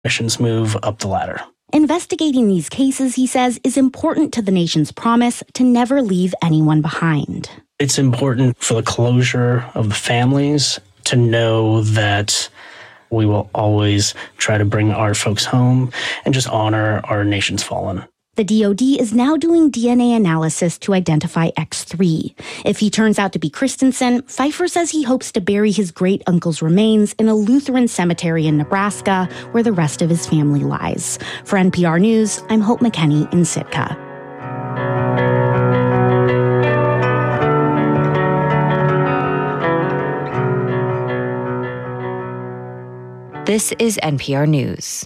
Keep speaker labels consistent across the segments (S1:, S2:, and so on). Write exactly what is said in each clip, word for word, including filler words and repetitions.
S1: nations move up the ladder.
S2: Investigating these cases, he says, is important to the nation's promise to never leave anyone behind.
S1: It's important for the closure of the families to know that we will always try to bring our folks home and just honor our nation's fallen.
S2: The D O D is now doing D N A analysis to identify X three. If he turns out to be Christensen, Pfeiffer says he hopes to bury his great-uncle's remains in a Lutheran cemetery in Nebraska, where the rest of his family lies. For N P R News, I'm Hope McKenney in Sitka.
S3: This is N P R News.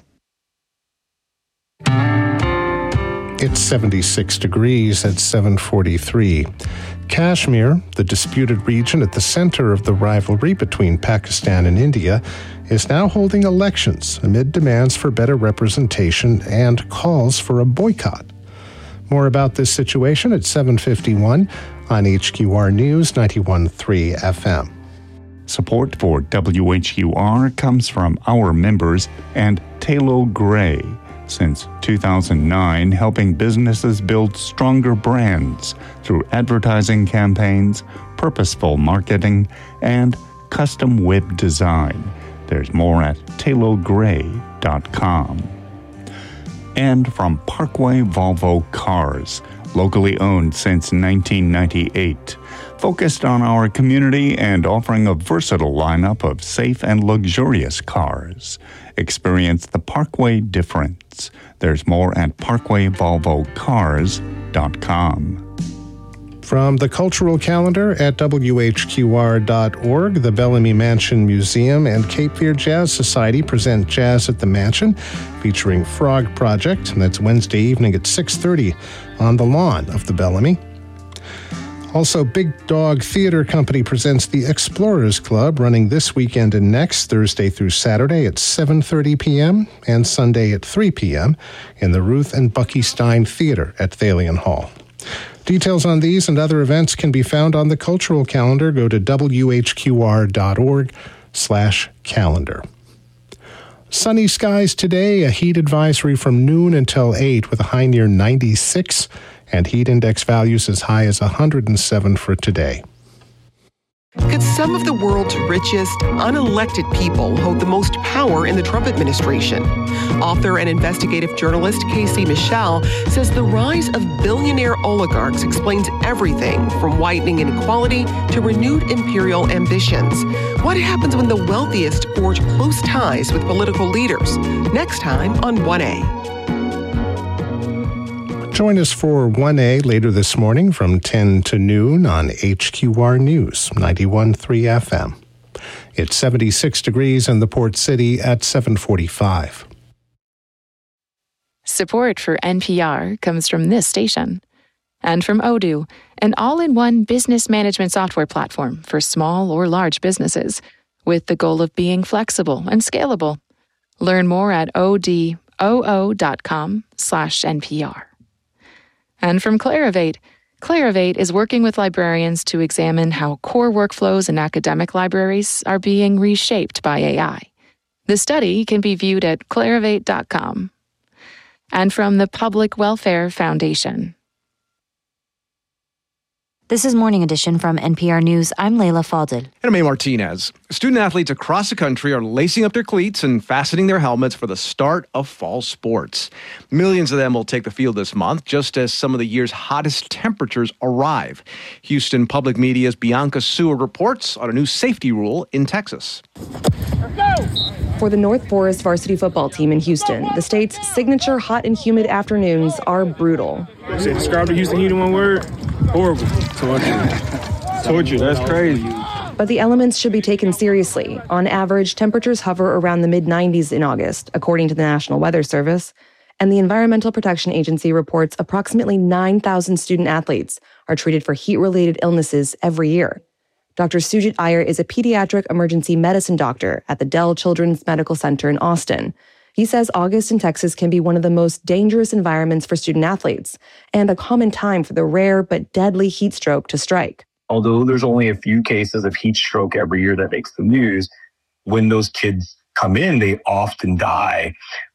S4: It's seventy-six degrees at seven forty-three. Kashmir, the disputed region at the center of the rivalry between Pakistan and India, is now holding elections amid demands for better representation and calls for a boycott. More about this situation at seven fifty-one on H Q R News ninety-one point three F M.
S5: Support for W H Q R comes from our members and Talo Gray, since two thousand nine, helping businesses build stronger brands through advertising campaigns, purposeful marketing, and custom web design. There's more at talo gray dot com. And from Parkway Volvo Cars, locally owned since nineteen ninety-eight, focused on our community and offering a versatile lineup of safe and luxurious cars. Experience the Parkway difference. There's more at parkway volvo cars dot com.
S4: From the cultural calendar at W H Q R dot org, the Bellamy Mansion Museum and Cape Fear Jazz Society present Jazz at the Mansion, featuring Frog Project, and that's Wednesday evening at six thirty on the lawn of the Bellamy. Also, Big Dog Theater Company presents the Explorers Club, running this weekend and next, Thursday through Saturday at seven thirty p.m. and Sunday at three p.m. in the Ruth and Bucky Stein Theater at Thalian Hall. Details on these and other events can be found on the cultural calendar. Go to W H Q R dot org slash calendar. Sunny skies today, a heat advisory from noon until eight with a high near ninety-six. And heat index values as high as one hundred seven for today.
S6: Could some of the world's richest, unelected people hold the most power in the Trump administration? Author and investigative journalist Casey Michelle says the rise of billionaire oligarchs explains everything from widening inequality to renewed imperial ambitions. What happens when the wealthiest forge close ties with political leaders? Next time on one A.
S4: Join us for one A later this morning from ten to noon on H Q R News ninety-one point three F M. It's seventy-six degrees in the Port City at seven forty-five.
S7: Support for N P R comes from this station and from Odoo, an all-in-one business management software platform for small or large businesses with the goal of being flexible and scalable. Learn more at odoo dot com slash N P R. And from Clarivate, Clarivate is working with librarians to examine how core workflows in academic libraries are being reshaped by A I. The study can be viewed at clarivate dot com. And from the Public Welfare Foundation.
S3: This is Morning Edition from N P R News. I'm Leila Fadel.
S8: And I'm A. Martinez. Student athletes across the country are lacing up their cleats and fastening their helmets for the start of fall sports. Millions of them will take the field this month, just as some of the year's hottest temperatures arrive. Houston Public Media's Bianca Seward reports on a new safety rule in Texas.
S9: For the North Forest varsity football team in Houston, the state's signature hot and humid afternoons are brutal.
S10: Say, describe the Houston heat in one word. Horrible. Torture. Torture, that's crazy.
S9: But the elements should be taken seriously. On average, temperatures hover around the mid nineties in August, according to the National Weather Service. And the Environmental Protection Agency reports approximately nine thousand student athletes are treated for heat-related illnesses every year. Doctor Sujit Iyer is a pediatric emergency medicine doctor at the Dell Children's Medical Center in Austin. He says August in Texas can be one of the most dangerous environments for student athletes and a common time for the rare but deadly heat stroke to strike.
S11: Although there's only a few cases of heat stroke every year that makes the news, when those kids come in, they often die